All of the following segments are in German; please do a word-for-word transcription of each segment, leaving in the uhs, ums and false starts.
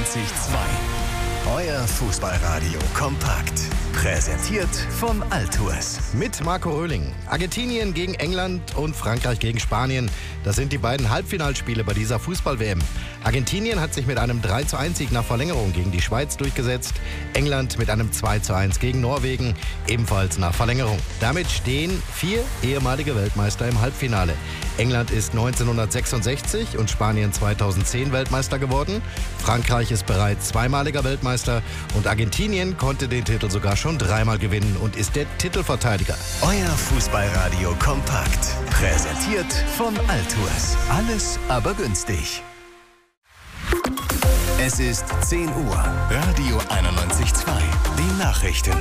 einundneunzig Komma zwei. Euer Fußballradio kompakt. Präsentiert von Altours. Mit Marco Röhling. Argentinien gegen England und Frankreich gegen Spanien. Das sind die beiden Halbfinalspiele bei dieser Fußball-W M. Argentinien hat sich mit einem drei zu eins Sieg nach Verlängerung gegen die Schweiz durchgesetzt. England mit einem zwei zu eins gegen Norwegen, ebenfalls nach Verlängerung. Damit stehen vier ehemalige Weltmeister im Halbfinale. England ist neunzehnhundertsechsundsechzig und Spanien zweitausendzehn Weltmeister geworden. Frankreich ist bereits zweimaliger Weltmeister und Argentinien konnte den Titel sogar schon dreimal gewinnen und ist der Titelverteidiger. Euer Fußballradio kompakt. Präsentiert von Altours. Alles aber günstig. Es ist zehn Uhr. Radio einundneunzig Komma zwei. Die Nachrichten.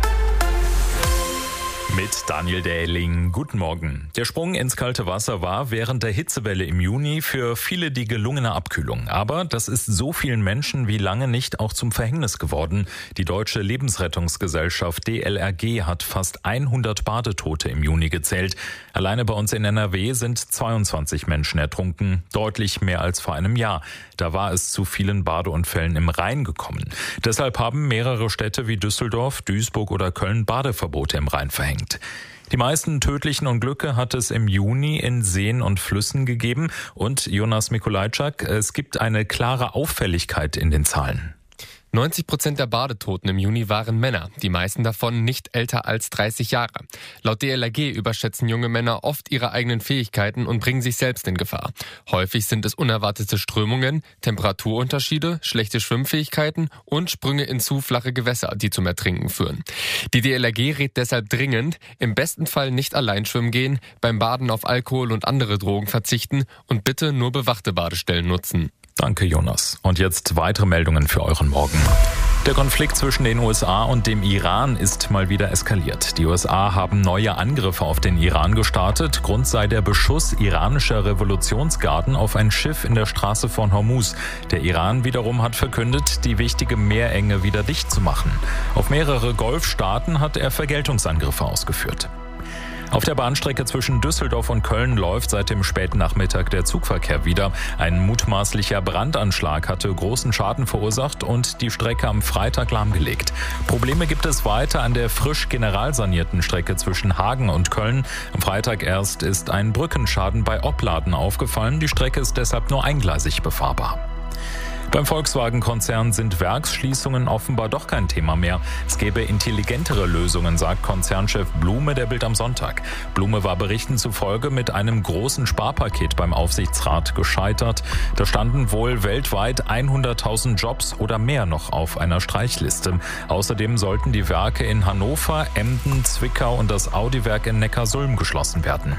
Mit Daniel Dähling. Guten Morgen. Der Sprung ins kalte Wasser war während der Hitzewelle im Juni für viele die gelungene Abkühlung. Aber das ist so vielen Menschen wie lange nicht auch zum Verhängnis geworden. Die Deutsche Lebensrettungsgesellschaft D L R G hat fast hundert Badetote im Juni gezählt. Alleine bei uns in N R W sind zweiundzwanzig Menschen ertrunken. Deutlich mehr als vor einem Jahr. Da war es zu vielen Badeunfällen im Rhein gekommen. Deshalb haben mehrere Städte wie Düsseldorf, Duisburg oder Köln Badeverbote im Rhein verhängt. Die meisten tödlichen Unglücke hat es im Juni in Seen und Flüssen gegeben. Und Jonas Mikolajczak, es gibt eine klare Auffälligkeit in den Zahlen. neunzig Prozent der Badetoten im Juni waren Männer, die meisten davon nicht älter als dreißig Jahre. Laut D L R G überschätzen junge Männer oft ihre eigenen Fähigkeiten und bringen sich selbst in Gefahr. Häufig sind es unerwartete Strömungen, Temperaturunterschiede, schlechte Schwimmfähigkeiten und Sprünge in zu flache Gewässer, die zum Ertrinken führen. Die D L R G rät deshalb dringend, im besten Fall nicht allein schwimmen gehen, beim Baden auf Alkohol und andere Drogen verzichten und bitte nur bewachte Badestellen nutzen. Danke, Jonas. Und jetzt weitere Meldungen für euren Morgen. Der Konflikt zwischen den U S A und dem Iran ist mal wieder eskaliert. Die U S A haben neue Angriffe auf den Iran gestartet. Grund sei der Beschuss iranischer Revolutionsgarden auf ein Schiff in der Straße von Hormuz. Der Iran wiederum hat verkündet, die wichtige Meerenge wieder dicht zu machen. Auf mehrere Golfstaaten hat er Vergeltungsangriffe ausgeführt. Auf der Bahnstrecke zwischen Düsseldorf und Köln läuft seit dem späten Nachmittag der Zugverkehr wieder. Ein mutmaßlicher Brandanschlag hatte großen Schaden verursacht und die Strecke am Freitag lahmgelegt. Probleme gibt es weiter an der frisch generalsanierten Strecke zwischen Hagen und Köln. Am Freitag erst ist ein Brückenschaden bei Opladen aufgefallen. Die Strecke ist deshalb nur eingleisig befahrbar. Beim Volkswagen-Konzern sind Werksschließungen offenbar doch kein Thema mehr. Es gäbe intelligentere Lösungen, sagt Konzernchef Blume der Bild am Sonntag. Blume war Berichten zufolge mit einem großen Sparpaket beim Aufsichtsrat gescheitert. Da standen wohl weltweit hunderttausend Jobs oder mehr noch auf einer Streichliste. Außerdem sollten die Werke in Hannover, Emden, Zwickau und das Audi-Werk in Neckarsulm geschlossen werden.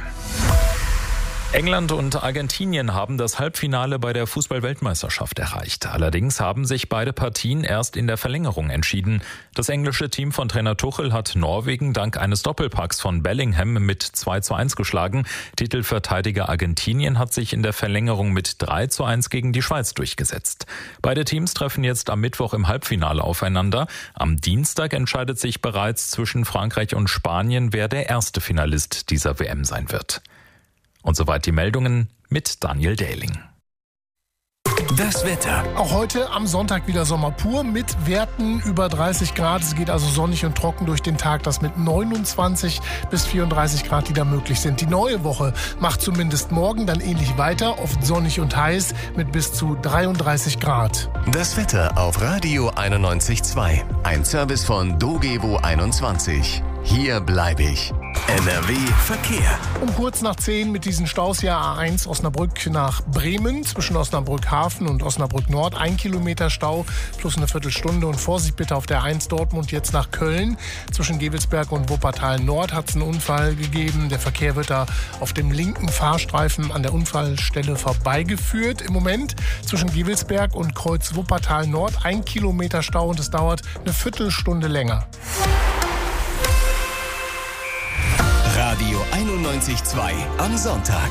England und Argentinien haben das Halbfinale bei der Fußball-Weltmeisterschaft erreicht. Allerdings haben sich beide Partien erst in der Verlängerung entschieden. Das englische Team von Trainer Tuchel hat Norwegen dank eines Doppelpacks von Bellingham mit zwei zu eins geschlagen. Titelverteidiger Argentinien hat sich in der Verlängerung mit drei zu eins gegen die Schweiz durchgesetzt. Beide Teams treffen jetzt am Mittwoch im Halbfinale aufeinander. Am Dienstag entscheidet sich bereits zwischen Frankreich und Spanien, wer der erste Finalist dieser W M sein wird. Und soweit die Meldungen mit Daniel Dähling. Das Wetter. Auch heute am Sonntag wieder Sommer pur mit Werten über dreißig Grad. Es geht also sonnig und trocken durch den Tag, dass mit neunundzwanzig bis vierunddreißig Grad wieder möglich sind. Die neue Woche macht zumindest morgen dann ähnlich weiter, oft sonnig und heiß mit bis zu dreiunddreißig Grad. Das Wetter auf Radio einundneunzig Komma zwei. Ein Service von Dogevo einundzwanzig. Hier bleibe ich. N R W Verkehr. Um kurz nach zehn mit diesen Staus hier A eins Osnabrück nach Bremen zwischen Osnabrück Hafen und Osnabrück Nord. Ein Kilometer Stau plus eine Viertelstunde und Vorsicht bitte auf der eins Dortmund jetzt nach Köln. Zwischen Gevelsberg und Wuppertal Nord hat es einen Unfall gegeben. Der Verkehr wird da auf dem linken Fahrstreifen an der Unfallstelle vorbeigeführt. Im Moment zwischen Gevelsberg und Kreuz Wuppertal Nord ein Kilometer Stau und es dauert eine Viertelstunde länger. Radio einundneunzig Komma zwei am Sonntag.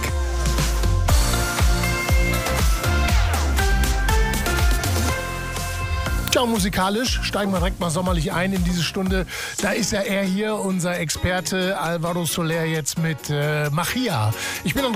Tja, musikalisch steigen wir direkt mal sommerlich ein in diese Stunde. Da ist ja er hier, unser Experte Alvaro Soler jetzt mit äh, Machia. Ich bin